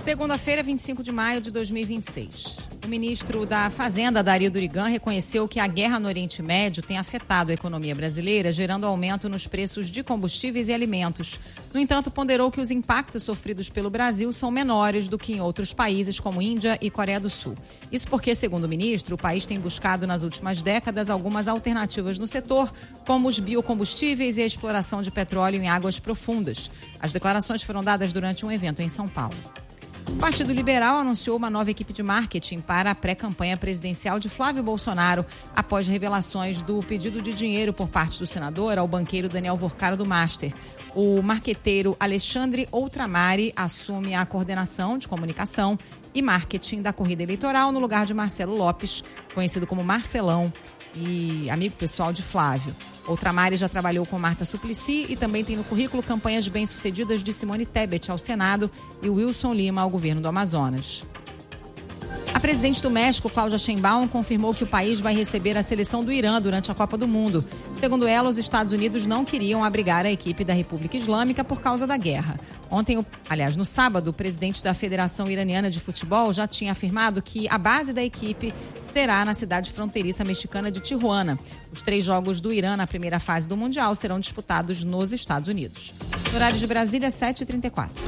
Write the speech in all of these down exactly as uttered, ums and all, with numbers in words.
Segunda-feira, vinte e cinco de maio de dois mil e vinte e seis. O ministro da Fazenda, Dario Durigan, reconheceu que a guerra no Oriente Médio tem afetado a economia brasileira, gerando aumento nos preços de combustíveis e alimentos. No entanto, ponderou que os impactos sofridos pelo Brasil são menores do que em outros países como Índia e Coreia do Sul. Isso porque, segundo o ministro, o país tem buscado nas últimas décadas algumas alternativas no setor, como os biocombustíveis e a exploração de petróleo em águas profundas. As declarações foram dadas durante um evento em São Paulo. O Partido Liberal anunciou uma nova equipe de marketing para a pré-campanha presidencial de Flávio Bolsonaro, após revelações do pedido de dinheiro por parte do senador ao banqueiro Daniel Vorcaro do Master. O marqueteiro Alexandre Outramari assume a coordenação de comunicação e marketing da corrida eleitoral no lugar de Marcelo Lopes, conhecido como Marcelão, e amigo pessoal de Flávio. Outramari já trabalhou com Marta Suplicy e também tem no currículo campanhas bem-sucedidas de Simone Tebet ao Senado e Wilson Lima ao governo do Amazonas. A presidente do México, Cláudia Sheinbaum, confirmou que o país vai receber a seleção do Irã durante a Copa do Mundo. Segundo ela, os Estados Unidos não queriam abrigar a equipe da República Islâmica por causa da guerra. Ontem, aliás, no sábado, o presidente da Federação Iraniana de Futebol já tinha afirmado que a base da equipe será na cidade fronteiriça mexicana de Tijuana. Os três jogos do Irã na primeira fase do Mundial serão disputados nos Estados Unidos. No horário de Brasília, sete e trinta e quatro.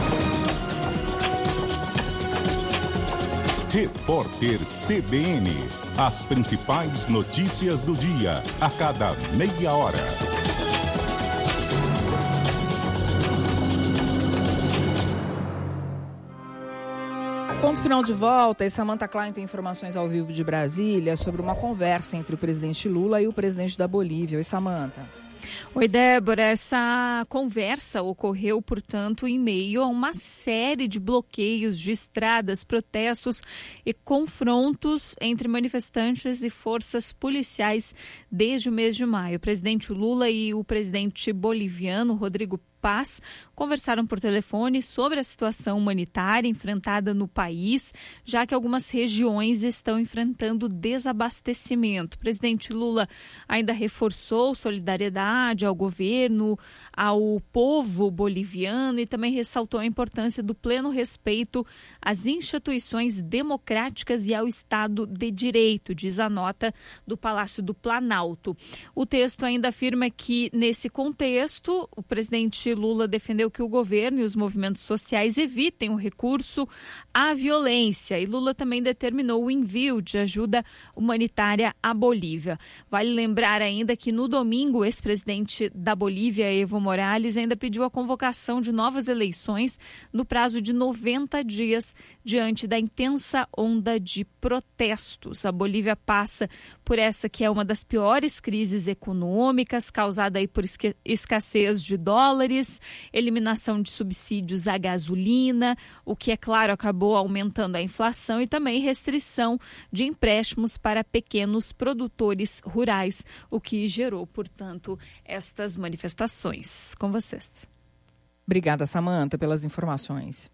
Repórter C B N. As principais notícias do dia, a cada meia hora. Ponto final de volta, e Samantha Klein tem informações ao vivo de Brasília sobre uma conversa entre o presidente Lula e o presidente da Bolívia. Oi, Samantha. Oi, Débora. Essa conversa ocorreu, portanto, em meio a uma série de bloqueios de estradas, protestos e confrontos entre manifestantes e forças policiais desde o mês de maio. O presidente Lula e o presidente boliviano, Rodrigo Paz, conversaram por telefone sobre a situação humanitária enfrentada no país, já que algumas regiões estão enfrentando desabastecimento. O presidente Lula ainda reforçou solidariedade ao governo, ao povo boliviano e também ressaltou a importância do pleno respeito às instituições democráticas e ao Estado de Direito, diz a nota do Palácio do Planalto. O texto ainda afirma que, nesse contexto, o presidente Lula defendeu que o governo e os movimentos sociais evitem o recurso à violência, e Lula também determinou o envio de ajuda humanitária à Bolívia. Vale lembrar ainda que no domingo o ex-presidente da Bolívia, Evo Morales, ainda pediu a convocação de novas eleições no prazo de noventa dias diante da intensa onda de protestos. A Bolívia passa por essa que é uma das piores crises econômicas, causada aí por escassez de dólares, eliminação de subsídios à gasolina, o que, é claro, acabou aumentando a inflação, e também restrição de empréstimos para pequenos produtores rurais, o que gerou, portanto, estas manifestações. Com vocês. Obrigada, Samantha, pelas informações.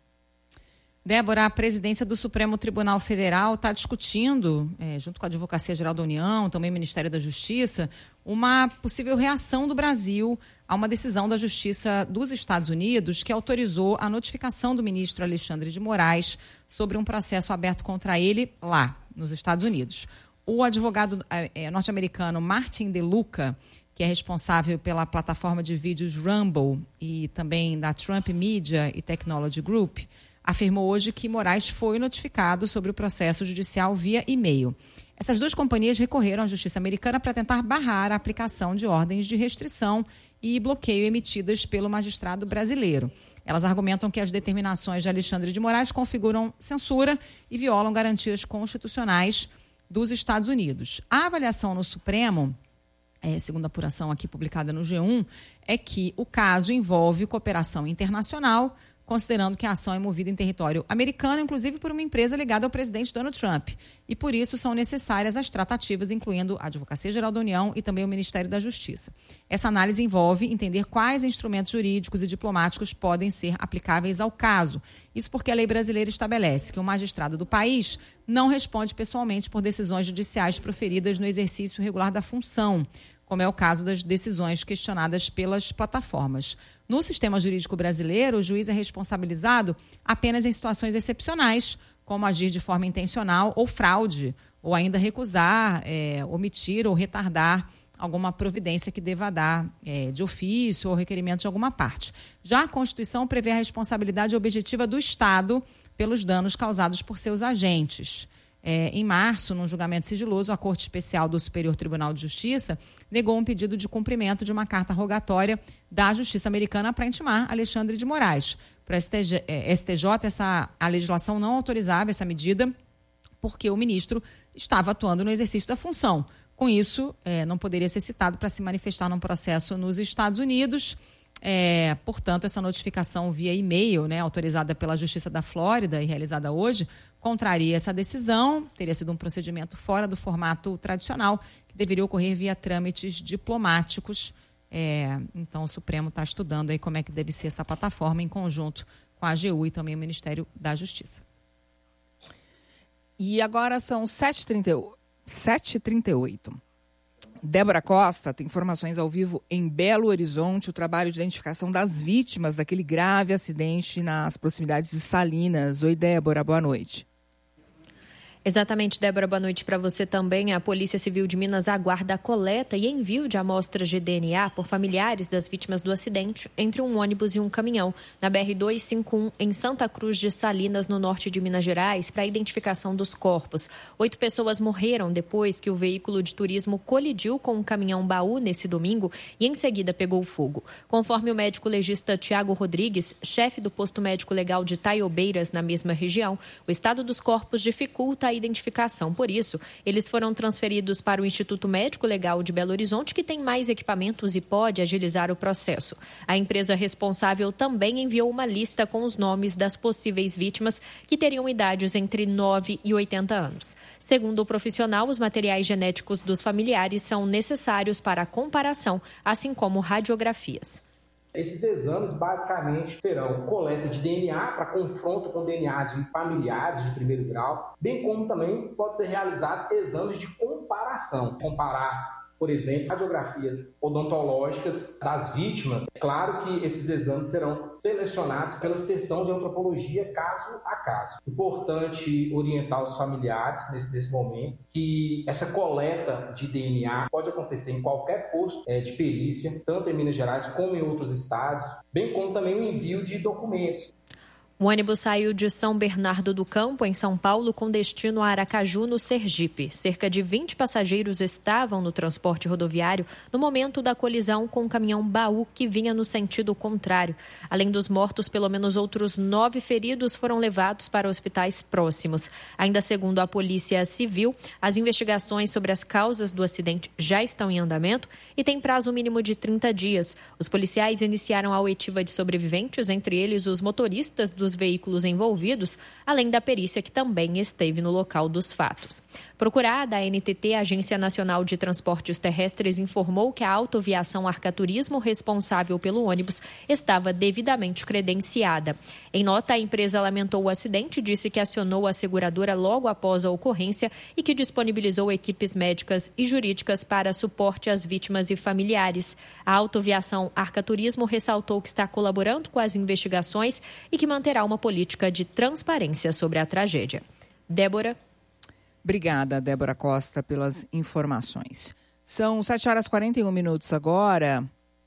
Débora, a presidência do Supremo Tribunal Federal está discutindo, é, junto com a Advocacia Geral da União, também o Ministério da Justiça, uma possível reação do Brasil a uma decisão da Justiça dos Estados Unidos que autorizou a notificação do ministro Alexandre de Moraes sobre um processo aberto contra ele lá, nos Estados Unidos. O advogado é, norte-americano Martin De Luca, que é responsável pela plataforma de vídeos Rumble e também da Trump Media e Technology Group, afirmou hoje que Moraes foi notificado sobre o processo judicial via e-mail. Essas duas companhias recorreram à Justiça americana para tentar barrar a aplicação de ordens de restrição e bloqueio emitidas pelo magistrado brasileiro. Elas argumentam que as determinações de Alexandre de Moraes configuram censura e violam garantias constitucionais dos Estados Unidos. A avaliação no Supremo, é, segundo a apuração aqui publicada no G um, é que o caso envolve cooperação internacional, considerando que a ação é movida em território americano, inclusive por uma empresa ligada ao presidente Donald Trump. E por isso são necessárias as tratativas, incluindo a Advocacia Geral da União e também o Ministério da Justiça. Essa análise envolve entender quais instrumentos jurídicos e diplomáticos podem ser aplicáveis ao caso. Isso porque a lei brasileira estabelece que o magistrado do país não responde pessoalmente por decisões judiciais proferidas no exercício regular da função. como é o caso das decisões questionadas pelas plataformas. No sistema jurídico brasileiro, o juiz é responsabilizado apenas em situações excepcionais, como agir de forma intencional ou fraude, ou ainda recusar, é, omitir ou retardar alguma providência que deva dar é, de ofício ou requerimento de alguma parte. Já a Constituição prevê a responsabilidade objetiva do Estado pelos danos causados por seus agentes. É, em março, num julgamento sigiloso, a Corte Especial do Superior Tribunal de Justiça negou um pedido de cumprimento de uma carta rogatória da Justiça Americana para intimar Alexandre de Moraes. Para o S T J, essa, a legislação não autorizava essa medida porque o ministro estava atuando no exercício da função. Com isso, é, não poderia ser citado para se manifestar num processo nos Estados Unidos. É, portanto, essa notificação via e-mail, né, autorizada pela Justiça da Flórida e realizada hoje, contraria essa decisão, teria sido um procedimento fora do formato tradicional, que deveria ocorrer via trâmites diplomáticos. É, então, o Supremo está estudando aí como é que deve ser essa plataforma em conjunto com a A G U e também o Ministério da Justiça. E agora são sete e trinta e oito. Débora Costa tem informações ao vivo em Belo Horizonte, o trabalho de identificação das vítimas daquele grave acidente nas proximidades de Salinas. Oi, Débora, boa noite. Exatamente, Débora, boa noite para você também. A Polícia Civil de Minas aguarda a coleta e envio de amostras de D N A por familiares das vítimas do acidente entre um ônibus e um caminhão na B R duzentos e cinquenta e um em Santa Cruz de Salinas, no norte de Minas Gerais, para a identificação dos corpos. Oito pessoas morreram depois que o veículo de turismo colidiu com um caminhão-baú nesse domingo e em seguida pegou fogo. Conforme o médico legista Tiago Rodrigues, chefe do posto médico legal de Taiobeiras, na mesma região, o estado dos corpos dificulta a identificação. Por isso, eles foram transferidos para o Instituto Médico Legal de Belo Horizonte, que tem mais equipamentos e pode agilizar o processo. A empresa responsável também enviou uma lista com os nomes das possíveis vítimas, que teriam idades entre nove e oitenta anos. Segundo o profissional, os materiais genéticos dos familiares são necessários para a comparação, assim como radiografias. Esses exames basicamente serão coleta de D N A para confronto com D N A de familiares de primeiro grau, bem como também pode ser realizado exames de comparação, comparar, por exemplo, radiografias odontológicas das vítimas. É claro que esses exames serão selecionados pela seção de antropologia caso a caso. Importante orientar os familiares nesse, nesse momento que essa coleta de D N A pode acontecer em qualquer posto é, de perícia, tanto em Minas Gerais como em outros estados, bem como também o envio de documentos. O ônibus saiu de São Bernardo do Campo, em São Paulo, com destino a Aracaju, no Sergipe. Cerca de vinte passageiros estavam no transporte rodoviário no momento da colisão com um caminhão-baú que vinha no sentido contrário. Além dos mortos, pelo menos outros nove feridos foram levados para hospitais próximos. Ainda segundo a Polícia Civil, as investigações sobre as causas do acidente já estão em andamento e tem prazo mínimo de trinta dias. Os policiais iniciaram a oitiva de sobreviventes, entre eles os motoristas dos veículos envolvidos, além da perícia que também esteve no local dos fatos. Procurada, a N T T, Agência Nacional de Transportes Terrestres, informou que a Autoviação Arca Turismo, responsável pelo ônibus, estava devidamente credenciada. Em nota, a empresa lamentou o acidente e disse que acionou a seguradora logo após a ocorrência e que disponibilizou equipes médicas e jurídicas para suporte às vítimas e familiares. A Autoviação Arca Turismo ressaltou que está colaborando com as investigações e que manterá uma política de transparência sobre a tragédia. Débora. Obrigada, Débora Costa, pelas informações. São sete horas e quarenta e um minutos agora.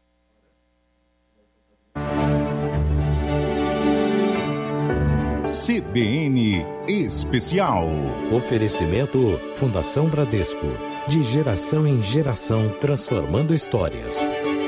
C B N Especial. Oferecimento Fundação Bradesco. De geração em geração, transformando histórias.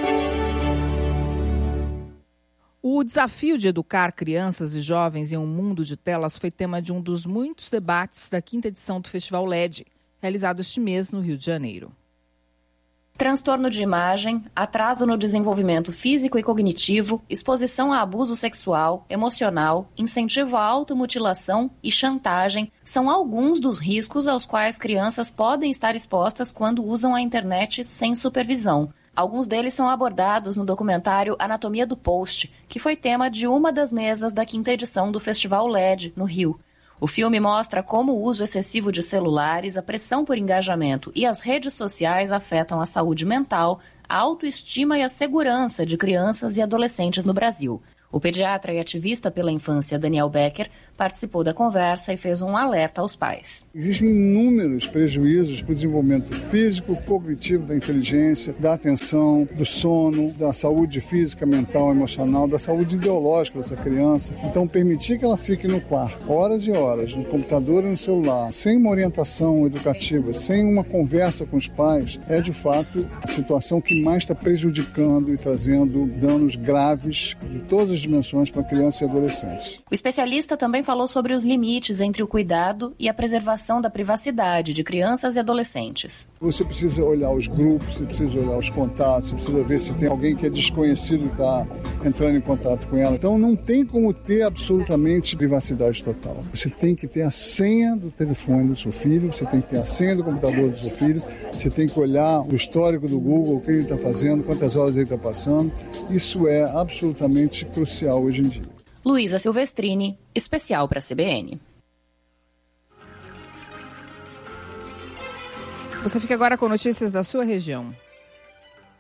O desafio de educar crianças e jovens em um mundo de telas foi tema de um dos muitos debates da quinta edição do Festival L E D, realizado este mês no Rio de Janeiro. Transtorno de imagem, atraso no desenvolvimento físico e cognitivo, exposição a abuso sexual, emocional, incentivo à automutilação e chantagem são alguns dos riscos aos quais crianças podem estar expostas quando usam a internet sem supervisão. Alguns deles são abordados no documentário Anatomia do Post, que foi tema de uma das mesas da quinta edição do Festival L E D, no Rio. O filme mostra como o uso excessivo de celulares, a pressão por engajamento e as redes sociais afetam a saúde mental, a autoestima e a segurança de crianças e adolescentes no Brasil. O pediatra e ativista pela infância Daniel Becker participou da conversa e fez um alerta aos pais. Existem inúmeros prejuízos para o desenvolvimento físico, cognitivo da inteligência, da atenção, do sono, da saúde física, mental, emocional, da saúde ideológica dessa criança. Então, permitir que ela fique no quarto, horas e horas, no computador e no celular, sem uma orientação educativa, sem uma conversa com os pais, é de fato a situação que mais está prejudicando e trazendo danos graves de todas as dimensões para crianças e adolescentes. O especialista também falou sobre os limites entre o cuidado e a preservação da privacidade de crianças e adolescentes. Você precisa olhar os grupos, você precisa olhar os contatos, você precisa ver se tem alguém que é desconhecido que está entrando em contato com ela. Então não tem como ter absolutamente privacidade total. Você tem que ter a senha do telefone do seu filho, você tem que ter a senha do computador do seu filho, você tem que olhar o histórico do Google, o que ele está fazendo, quantas horas ele está passando. Isso é absolutamente crucial hoje em dia. Luísa Silvestrini, especial para a C B N. Você fica agora com notícias da sua região.